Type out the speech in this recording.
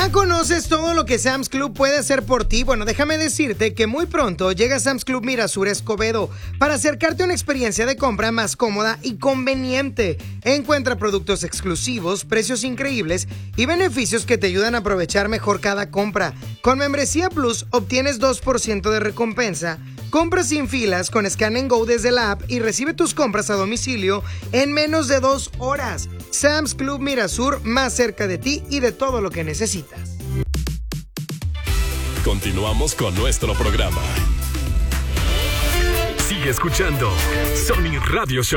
¿Ya conoces todo lo que Sam's Club puede hacer por ti? Bueno, déjame decirte que muy pronto llega Sam's Club Mirasur Escobedo para acercarte a una experiencia de compra más cómoda y conveniente. Encuentra productos exclusivos, precios increíbles y beneficios que te ayudan a aprovechar mejor cada compra. Con Membresía Plus obtienes 2% de recompensa. Compra sin filas con Scan & Go desde la app y recibe tus compras a domicilio en menos de 2 horas. Sam's Club Mirasur, más cerca de ti y de todo lo que necesitas. Continuamos con nuestro programa. Sigue escuchando Sony Radio Show.